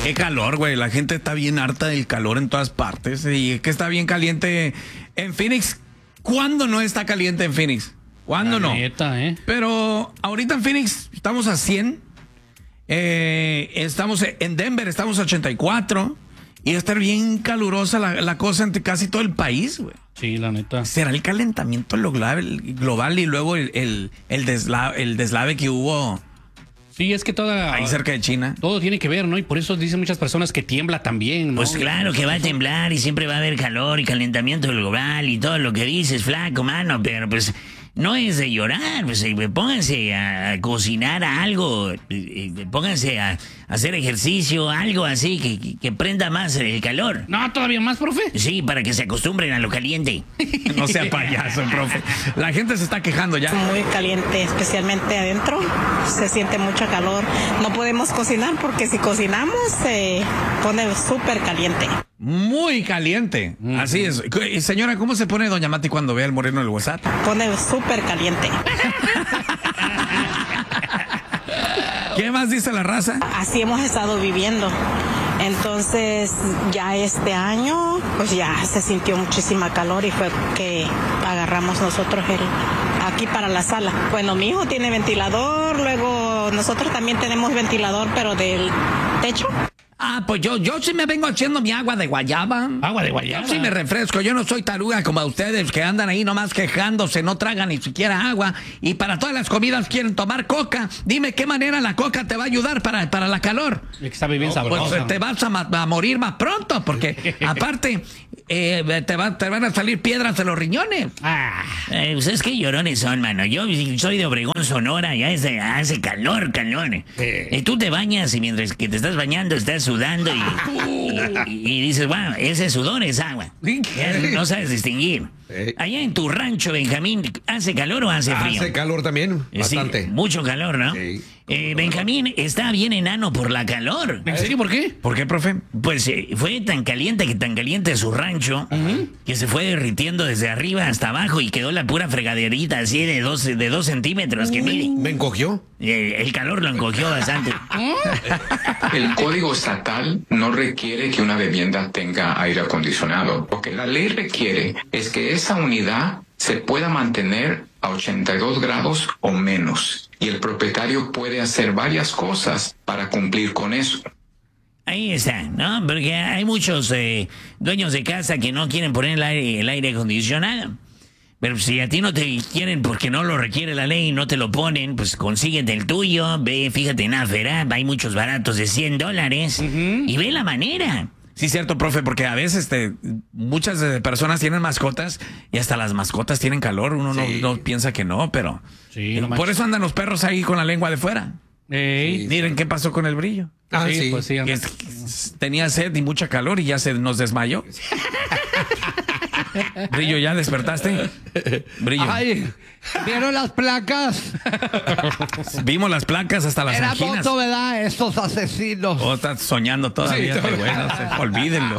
Qué calor, güey. La gente está bien harta del calor en todas partes. Y es que está bien caliente en Phoenix. ¿Cuándo no está caliente en Phoenix? ¿Cuándo no? Neta, Pero ahorita en Phoenix estamos a 100. Estamos en Denver, estamos a 84. Y va a estar bien calurosa la cosa entre casi todo el país, güey. Sí, la neta. ¿Será el calentamiento global y luego el deslave que hubo? Sí, es que ahí cerca de China. Todo tiene que ver, ¿no? Y por eso dicen muchas personas que tiembla también, ¿no? Pues claro que va a temblar y siempre va a haber calor y calentamiento global y todo lo que dices, flaco, mano, pero pues no es de llorar, pues pónganse a cocinar algo, pónganse a hacer ejercicio, algo así que prenda más el calor. No, todavía más, profe. Sí, para que se acostumbren a lo caliente. No sea payaso, profe. La gente se está quejando ya. Muy caliente, especialmente adentro. Se siente mucho calor. No podemos cocinar porque si cocinamos se pone súper caliente. Muy caliente. Así es. Señora, ¿cómo se pone doña Mati cuando ve al moreno del WhatsApp? Pone súper caliente. ¿Qué más dice la raza? Así hemos estado viviendo. Entonces, ya este año, pues ya se sintió muchísima calor y fue que agarramos nosotros aquí para la sala. Bueno, mi hijo tiene ventilador, luego nosotros también tenemos ventilador, pero del techo. Ah, pues yo sí me vengo haciendo mi agua de guayaba. Agua de guayaba. Yo sí me refresco. Yo no soy taruga como ustedes que andan ahí nomás quejándose, no tragan ni siquiera agua. Y para todas las comidas quieren tomar coca. Dime qué manera la coca te va a ayudar para la calor. Está bien sabroso. Pues te vas a morir más pronto porque aparte te van a salir piedras de los riñones. Pues es que llorones son, mano. Yo soy de Obregón, Sonora, ya hace calor. Y tú te bañas y mientras que te estás bañando estás sudando y dices, wow, ese sudor es agua. Ya no sabes distinguir. Allá en tu rancho, Benjamín, ¿hace calor o hace frío? Hace calor también, bastante. Sí, mucho calor, ¿no? Sí. Benjamín está bien enano por la calor. ¿En serio? ¿Por qué? ¿Por qué, profe? Pues fue tan caliente su rancho, que se fue derritiendo desde arriba hasta abajo y quedó la pura fregaderita así de 2 centímetros que mide. ¿Me encogió? El calor lo encogió bastante. El código estatal no requiere que una vivienda tenga aire acondicionado. Lo que la ley requiere es que esa unidad se pueda mantener a 82 grados o menos. Y el propietario puede hacer varias cosas para cumplir con eso. Ahí está, ¿no? Porque hay muchos dueños de casa que no quieren poner el aire acondicionado. Pero si a ti no te quieren porque no lo requiere la ley y no te lo ponen, pues consíguete el tuyo, ve, fíjate en Aferab, hay muchos baratos de $100 y ve la manera. Sí, cierto, profe, porque a veces muchas personas tienen mascotas y hasta las mascotas tienen calor. Uno no piensa que no, pero Sí, no por manches. eso andan los perros ahí con la lengua de fuera. Ey. Miren qué pasó con el Brillo. Sí, pues sí. Que tenía sed y mucha calor y ya se nos desmayó. Brillo, ¿ya despertaste? Brillo. Ay, ¿vieron las placas? Vimos las placas hasta las Era anginas. foto, ¿verdad? Estos asesinos. Oh, estás soñando todavía. Sí, todavía. Bueno, olvídenlo.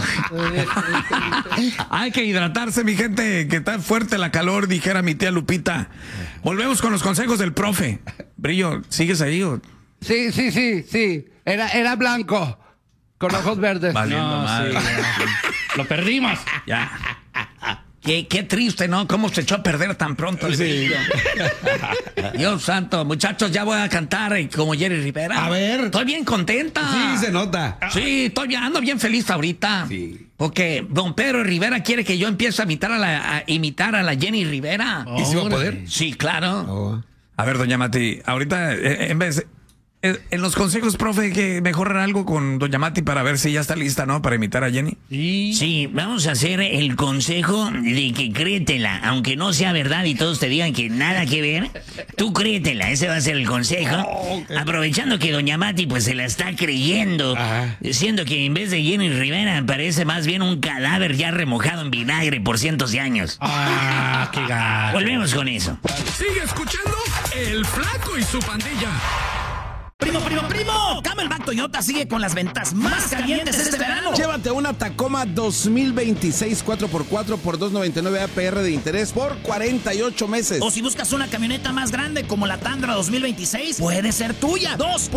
Hay que hidratarse, mi gente, que está fuerte la calor, dijera mi tía Lupita. Volvemos con los consejos del profe. Brillo, ¿sigues ahí? Sí. Era blanco, con ojos verdes. Valiendo No, madre. sí. Lo perdimos. Ya. Qué triste, ¿no? ¿Cómo se echó a perder tan pronto el Brillo? Dios santo. Muchachos, ya voy a cantar como Jerry Rivera. A ver. Estoy bien contenta. Sí, se nota. Sí, ando bien feliz ahorita. Sí. Porque don Pedro Rivera quiere que yo empiece a imitar a la Jenny Rivera. ¿Y si va a poder? Sí, claro. Oh. A ver, doña Mati, ahorita en vez... En los consejos, profe, que mejorar algo con doña Mati para ver si ya está lista, ¿no? Para imitar a Jenny. Sí, vamos a hacer el consejo de que créetela, aunque no sea verdad y todos te digan que nada que ver, tú créetela, ese va a ser el consejo. Aprovechando que doña Mati pues se la está creyendo, siendo que en vez de Jenny Rivera parece más bien un cadáver ya remojado en vinagre por cientos de años. Qué gato. Volvemos con eso. Sigue escuchando El Flaco y su pandilla. ¡Primo! ¡Camelback Toyota sigue con las ventas más calientes este verano. Llévate una Tacoma 2026 4x4 por $299 APR de interés por 48 meses. O si buscas una camioneta más grande como la Tundra 2026, puede ser tuya.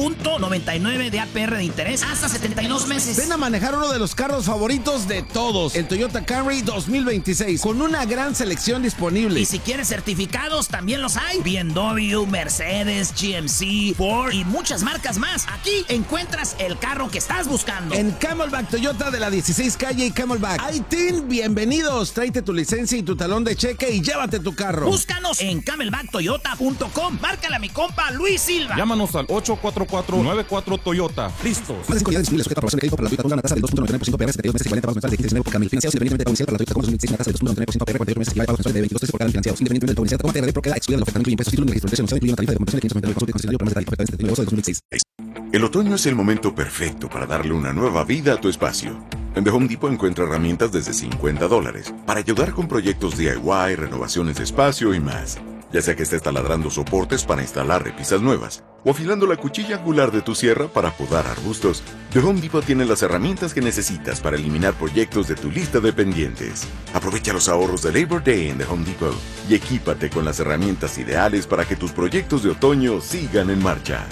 2.99 de APR de interés hasta 72 meses. Ven a manejar uno de los carros favoritos de todos, el Toyota Camry 2026, con una gran selección disponible. Y si quieres certificados, también los hay. BMW, Mercedes, GMC, Ford y muchas marcas más. Aquí encuentras el carro que estás buscando. En Camelback Toyota de la 16 calle y Camelback. ¡Aitín! Bienvenidos. Tráete tu licencia y tu talón de cheque y llévate tu carro. Búscanos en camelbacktoyota.com. Márcale a mi compa Luis Silva. Llámanos al 844-94 Toyota. Listos. Más de 5 unidades disponibles, sujeta a aprobación de crédito para la Toyota con una tasa del 2.99% APR, 72 meses equivalente a pagos mensuales de 19 por Camry. Financiados independientemente de pago inicial para la Toyota Tacoma 2026, una tasa del 2.99% APR, 48 meses equivalente a pagos mensuales de 22 pesos por cada financiados. Independientemente del pago inicial, Tacoma TRD propiedad excluida de la oferta, no incluye impuestos, título ni registro de emisión, incluye una tarifa de compensación de 599 consulta concesionario por más detalle. Oferta de agosto de 2006. El otoño es el momento perfecto para darle una nueva vida a tu espacio. En The Home Depot encuentra herramientas desde $50 para ayudar con proyectos DIY, renovaciones de espacio y más. Ya sea que estés taladrando soportes para instalar repisas nuevas o afilando la cuchilla angular de tu sierra para podar arbustos, The Home Depot tiene las herramientas que necesitas para eliminar proyectos de tu lista de pendientes. Aprovecha los ahorros de Labor Day en The Home Depot y equípate con las herramientas ideales para que tus proyectos de otoño sigan en marcha.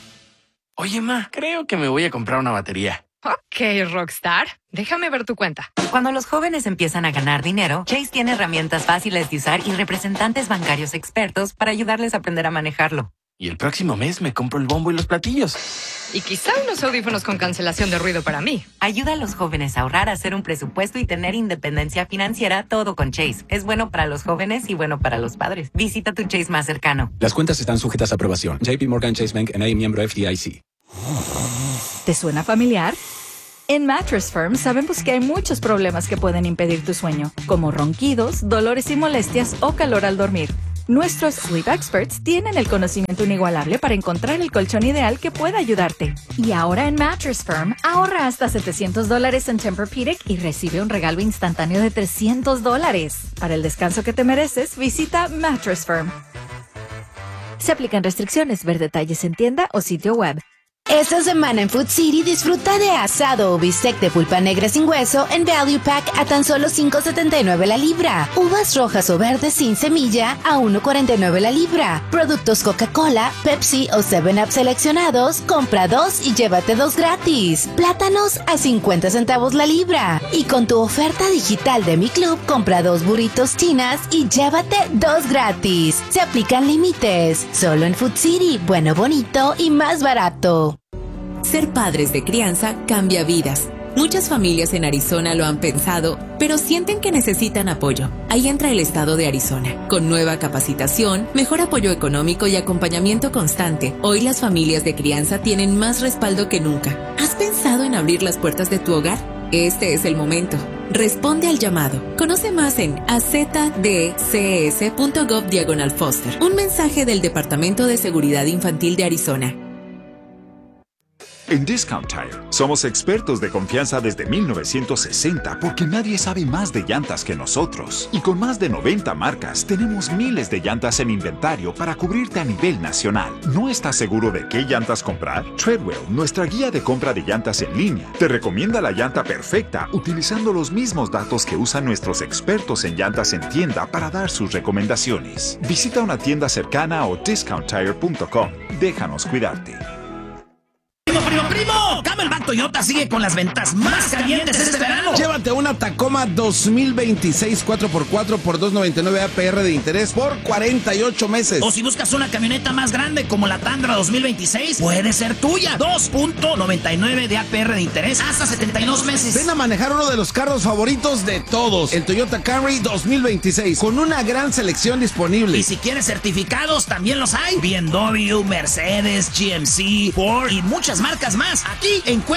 Oye, ma, creo que me voy a comprar una batería. Ok, Rockstar. Déjame ver tu cuenta. Cuando los jóvenes empiezan a ganar dinero, Chase tiene herramientas fáciles de usar y representantes bancarios expertos para ayudarles a aprender a manejarlo. Y el próximo mes me compro el bombo y los platillos. Y quizá unos audífonos con cancelación de ruido para mí. Ayuda a los jóvenes a ahorrar, a hacer un presupuesto y tener independencia financiera, todo con Chase. Es bueno para los jóvenes y bueno para los padres. Visita tu Chase más cercano. Las cuentas están sujetas a aprobación. JP Morgan Chase Bank N.A. miembro FDIC. ¿Te suena familiar? En Mattress Firm sabemos que hay muchos problemas que pueden impedir tu sueño, como ronquidos, dolores y molestias o calor al dormir. Nuestros Sleep Experts tienen el conocimiento inigualable para encontrar el colchón ideal que pueda ayudarte. Y ahora en Mattress Firm, ahorra hasta $700 en Tempur-Pedic y recibe un regalo instantáneo de $300. Para el descanso que te mereces, visita Mattress Firm. Se aplican restricciones. Ver detalles en tienda o sitio web. Esta semana en Food City disfruta de asado o bistec de pulpa negra sin hueso en Value Pack a tan solo $5.79 la libra. Uvas rojas o verdes sin semilla a $1.49 la libra. Productos Coca-Cola, Pepsi o 7-Up seleccionados, compra 2 y llévate 2 gratis. Plátanos a 50 centavos la libra. Y con tu oferta digital de Mi Club, compra 2 burritos chinas y llévate 2 gratis. Se aplican límites. Solo en Food City, bueno, bonito y más barato. Ser padres de crianza cambia vidas. Muchas familias en Arizona lo han pensado, pero sienten que necesitan apoyo. Ahí entra el estado de Arizona, con nueva capacitación, mejor apoyo económico y acompañamiento constante. Hoy las familias de crianza tienen más respaldo que nunca. ¿Has pensado en abrir las puertas de tu hogar? Este es el momento. Responde al llamado. Conoce más en azdcs.gov/Foster. Un mensaje del Departamento de Seguridad Infantil de Arizona. En Discount Tire somos expertos de confianza desde 1960 porque nadie sabe más de llantas que nosotros. Y con más de 90 marcas tenemos miles de llantas en inventario para cubrirte a nivel nacional. ¿No estás seguro de qué llantas comprar? Treadwell, nuestra guía de compra de llantas en línea, te recomienda la llanta perfecta utilizando los mismos datos que usan nuestros expertos en llantas en tienda para dar sus recomendaciones. Visita una tienda cercana o discounttire.com. Déjanos cuidarte. ¡Primo! Camelback Toyota sigue con las ventas más calientes este verano. Llévate una Tacoma 2026 4x4 por $299 APR de interés por 48 meses. O si buscas una camioneta más grande como la Tundra 2026, puede ser tuya. 2.99 de APR de interés hasta 72 meses. Ven a manejar uno de los carros favoritos de todos, el Toyota Camry 2026, con una gran selección disponible. Y si quieres certificados, también los hay. BMW, Mercedes, GMC, Ford y muchas marcas más. Aquí encuentras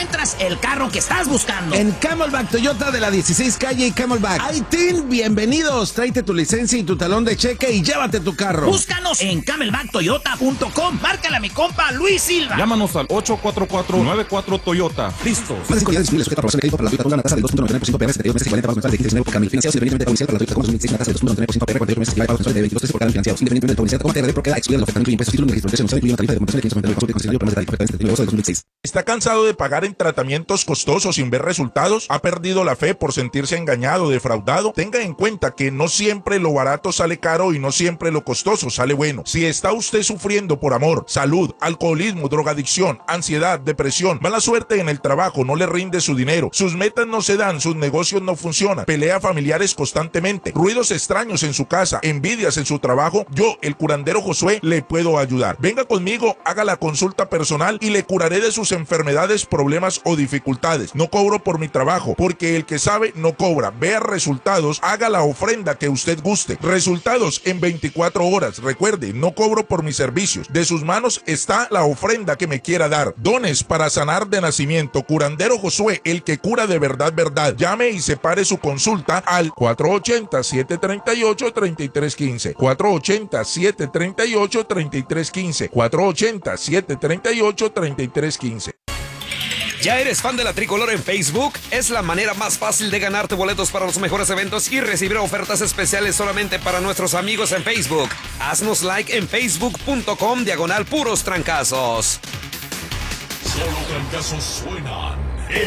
encuentras el carro que estás buscando. En Camelback Toyota de la 16 calle y Camelback. ¡Aitín! Bienvenidos. Tráete tu licencia y tu talón de cheque y llévate tu carro. Búscanos en camelbacktoyota.com. Márcale a mi compa Luis Silva. Llámanos al 844-94 Toyota. Listos. Más de 5 días disponibles sujeta a aprobación de crédito para la Toyota con una tasa del 2.99% PR, 72 meses y 40 pagos mensuales de 15 por cada mil financiados, independientemente de la publicidad para la Toyota como 2016, una tasa del 2.99% PR, 48 meses y pagos mensuales de 22 por cada mil financiados, independientemente de la publicidad como TRD propiedad excluida del ofertamiento de impuestos, título de registración, incluye una tarifa de compensación de 599 consulta concesionario para más detalles, oferta de negocio de 2016. ¿Está cansado de pagar en tratamientos costosos sin ver resultados? ¿Ha perdido la fe por sentirse engañado o defraudado? Tenga en cuenta que no siempre lo barato sale caro y no siempre lo costoso sale bueno. Si está usted sufriendo por amor, salud, alcoholismo, drogadicción, ansiedad, depresión, mala suerte en el trabajo, no le rinde su dinero, sus metas no se dan, sus negocios no funcionan, pelea familiares constantemente, ruidos extraños en su casa, envidias en su trabajo, yo, el curandero Josué, le puedo ayudar. Venga conmigo, haga la consulta personal y le curaré de sus enfermedades, problemas o dificultades. No cobro por mi trabajo, porque el que sabe no cobra. Vea resultados, haga la ofrenda que usted guste. Resultados en 24 horas. Recuerde, no cobro por mis servicios. De sus manos está la ofrenda que me quiera dar. Dones para sanar de nacimiento. Curandero Josué, el que cura de verdad, verdad. Llame y separe su consulta al 480-738-3315. 480-738-3315. 480-738-3315. ¿Ya eres fan de la Tricolor en Facebook? Es la manera más fácil de ganarte boletos para los mejores eventos y recibir ofertas especiales solamente para nuestros amigos en Facebook. Haznos like en facebook.com/puros trancazos. Solo trancazos suenan.